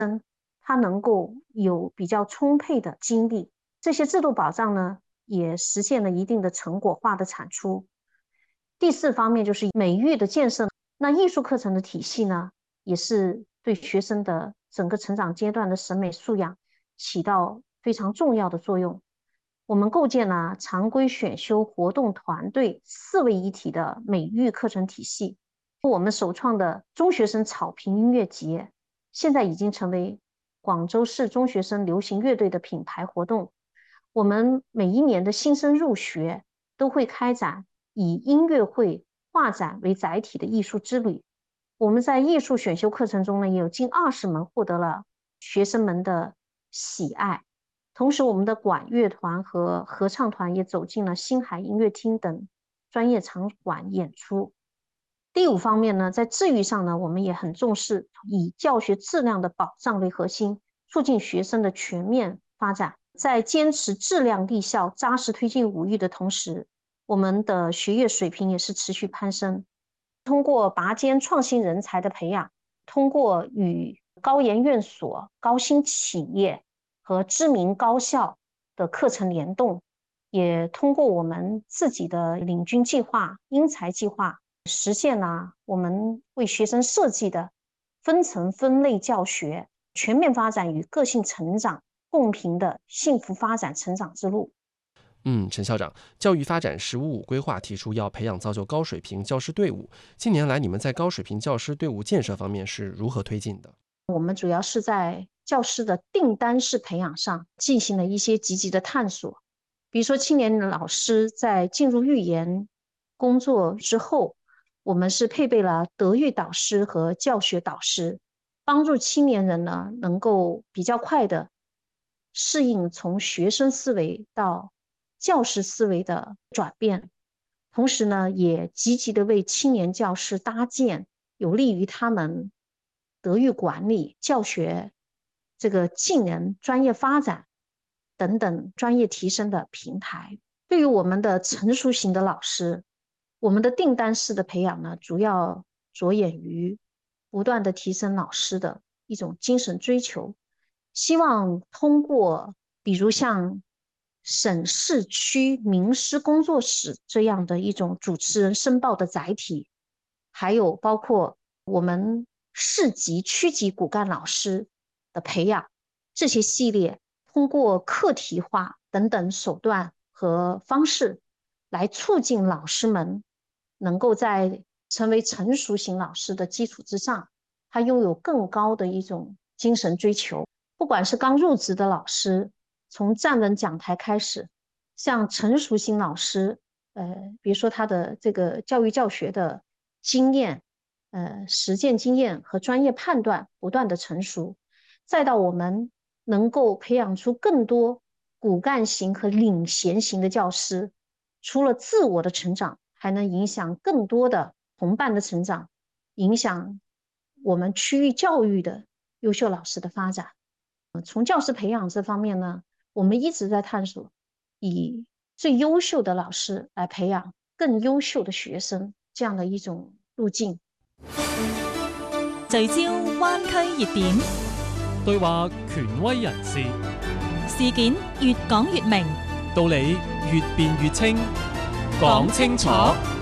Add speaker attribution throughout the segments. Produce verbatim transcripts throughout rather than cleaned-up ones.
Speaker 1: 他能够有比较充沛的精力。这些制度保障呢，也实现了一定的成果化的产出。第四方面就是美育的建设。那艺术课程的体系呢，也是对学生的整个成长阶段的审美素养起到非常重要的作用。我们构建了常规选修活动团队四位一体的美育课程体系。我们首创的中学生草坪音乐节，现在已经成为广州市中学生流行乐队的品牌活动。我们每一年的新生入学都会开展以音乐会、画展为载体的艺术之旅。我们在艺术选修课程中呢，也有近二十门获得了学生们的喜爱。同时，我们的管乐团和合唱团也走进了星海音乐厅等专业场馆演出。第五方面呢，在治愈上呢，我们也很重视以教学质量的保障为核心，促进学生的全面发展。在坚持质量立效、扎实推进五育的同时，我们的学业水平也是持续攀升。通过拔尖创新人才的培养，通过与高研院所、高新企业和知名高校的课程联动，也通过我们自己的领军计划、英才计划，实现了我们为学生设计的分层分类教学、全面发展与个性成长、公平的幸福发展成长之路。
Speaker 2: 嗯，陈校长，教育发展“十五五”规划提出要培养造就高水平教师队伍。近年来，你们在高水平教师队伍建设方面是如何推进的？
Speaker 1: 我们主要是在教师的订单式培养上进行了一些积极的探索。比如说，青年老师在进入育研工作之后，我们是配备了德育导师和教学导师，帮助青年人呢能够比较快的适应从学生思维到教师思维的转变。同时呢，也积极的为青年教师搭建有利于他们德育管理、教学这个技能、专业发展等等专业提升的平台。对于我们的成熟型的老师，我们的订单式的培养呢，主要着眼于不断的提升老师的一种精神追求，希望通过比如像省市区名师工作室这样的一种主持人申报的载体，还有包括我们市级、区级骨干老师的培养，这些系列通过课题化等等手段和方式来促进老师们能够在成为成熟型老师的基础之上，他拥有更高的一种精神追求。不管是刚入职的老师，从站稳讲台开始，像成熟型老师，呃，比如说他的这个教育教学的经验，呃，实践经验和专业判断不断的成熟，再到我们能够培养出更多骨干型和领衔型的教师，除了自我的成长，还能影响更多的同伴的成长，影响我们区域教育的优秀老师的发展。从教师培养这方面呢，我们一直在探索以最优秀的老师来培養更優秀的學生這樣的一種路徑。
Speaker 3: 聚焦灣區熱點，
Speaker 4: 對話權威人士，
Speaker 3: 事件越講越明，
Speaker 4: 道理越辯越清，講清楚。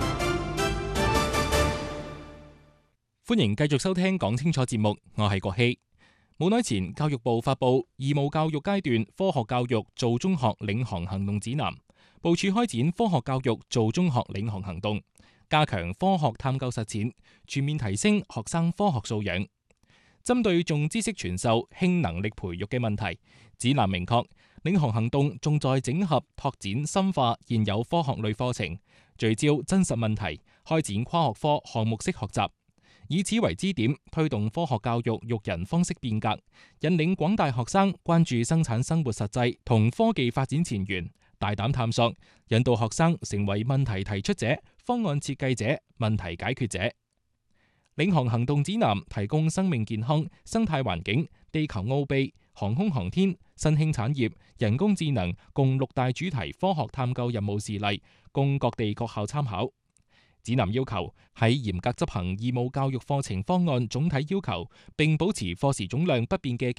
Speaker 4: 歡迎繼續收聽講清楚節目，我係郭希。冇耐前，教育部發布義務教育階段科學教育做中學領航行動指南，部署開展科學教育做中學領航行動，加強科學探究實踐，全面提升學生科學素養。針對重知識傳授、輕能力培育嘅問題，指南明確，領航行動重在整合、拓展、深化現有科學類課程，聚焦真實問題，開展跨學科項目式學習。以此為支點，推動科學教育育人方式變革，引領廣大學生關注生產生活實際同科技發展前沿，大膽探索，引導學生成為問題提出者、方案設計者、問題解決者。領航行動指南提供生命健康、生態環境、地球奧秘、航空航天、新興產業、人工智能共六大主題科學探究任務事例，供各地各校參考。 指南要求喺嚴格執行義務教育課程方案總體要求，並保持課時總量不變嘅